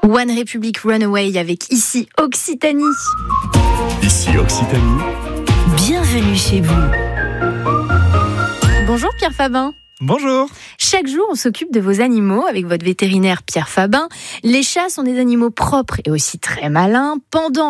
One Republic Runaway avec Ici Occitanie. Ici Occitanie. Bienvenue chez vous. Bonjour Pierre Fabin. Bonjour. Chaque jour, on s'occupe de vos animaux avec votre vétérinaire Pierre Fabin. Les chats sont des animaux propres et aussi très malins. Partant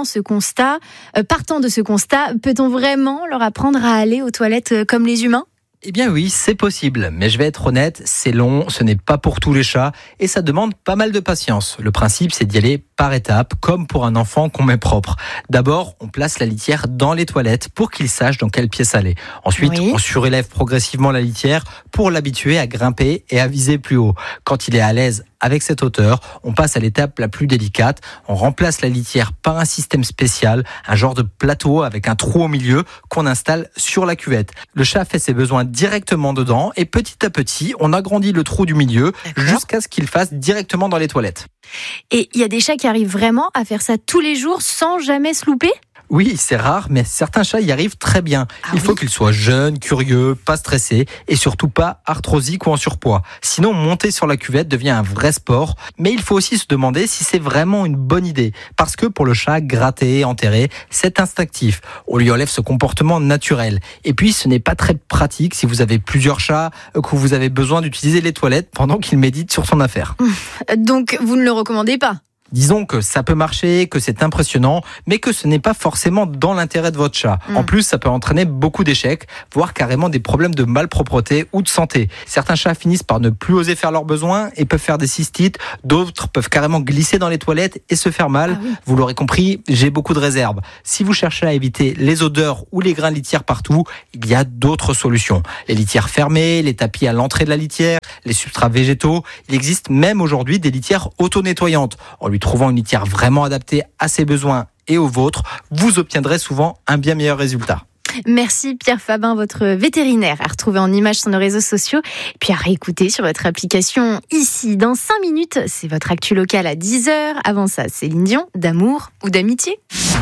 de ce constat, peut-on vraiment leur apprendre à aller aux toilettes comme les humains ? Eh bien oui, c'est possible, mais je vais être honnête, c'est long, ce n'est pas pour tous les chats et ça demande pas mal de patience. Le principe, c'est d'y aller par étapes, comme pour un enfant qu'on met propre. D'abord, on place la litière dans les toilettes pour qu'il sache dans quelle pièce aller. Ensuite, on surélève progressivement la litière pour l'habituer à grimper et à viser plus haut. Quand il est à l'aise avec cette hauteur, on passe à l'étape la plus délicate. On remplace la litière par un système spécial, un genre de plateau avec un trou au milieu qu'on installe sur la cuvette. Le chat fait ses besoins directement dedans et petit à petit, on agrandit le trou du milieu jusqu'à ce qu'il fasse directement dans les toilettes. Et il y a des chats qui arrivent vraiment à faire ça tous les jours sans jamais se louper ? Oui, c'est rare, mais certains chats y arrivent très bien. Il faut qu'ils soient jeunes, curieux, pas stressés et surtout pas arthrosiques ou en surpoids. Sinon, monter sur la cuvette devient un vrai sport. Mais il faut aussi se demander si c'est vraiment une bonne idée. Parce que pour le chat, gratter, enterrer, c'est instinctif. On lui enlève ce comportement naturel. Et puis, ce n'est pas très pratique si vous avez plusieurs chats, que vous avez besoin d'utiliser les toilettes pendant qu'il médite sur son affaire. Donc, vous ne le recommandez pas ? Disons que ça peut marcher, que c'est impressionnant, mais que ce n'est pas forcément dans l'intérêt de votre chat. En plus, ça peut entraîner beaucoup d'échecs, voire carrément des problèmes de malpropreté ou de santé. Certains chats finissent par ne plus oser faire leurs besoins et peuvent faire des cystites. D'autres peuvent carrément glisser dans les toilettes et se faire mal. Vous l'aurez compris, j'ai beaucoup de réserves. Si vous cherchez à éviter les odeurs ou les grains de litière partout, il y a d'autres solutions. Les litières fermées, les tapis à l'entrée de la litière, les substrats végétaux. Il existe même aujourd'hui des litières auto-nettoyantes. En lui trouvant une litière vraiment adaptée à ses besoins et aux vôtres, vous obtiendrez souvent un bien meilleur résultat. Merci Pierre Fabin, votre vétérinaire, à retrouver en images sur nos réseaux sociaux, puis à réécouter sur votre application Ici. Dans 5 minutes, c'est votre actu locale à 10h. Avant ça, Céline Dion, d'amour ou d'amitié.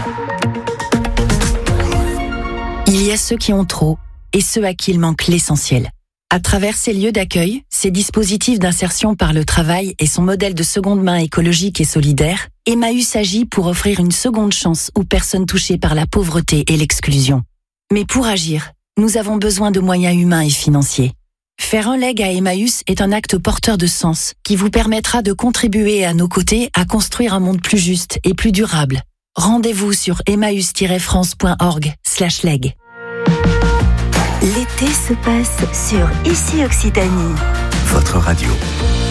Il y a ceux qui ont trop et ceux à qui il manque l'essentiel. À travers ces lieux d'accueil, ces dispositifs d'insertion par le travail et son modèle de seconde main écologique et solidaire, Emmaüs agit pour offrir une seconde chance aux personnes touchées par la pauvreté et l'exclusion. Mais pour agir, nous avons besoin de moyens humains et financiers. Faire un leg à Emmaüs est un acte porteur de sens qui vous permettra de contribuer à nos côtés à construire un monde plus juste et plus durable. Rendez-vous sur emmaüs-france.org/leg. L'été se passe sur Ici Occitanie. Votre radio.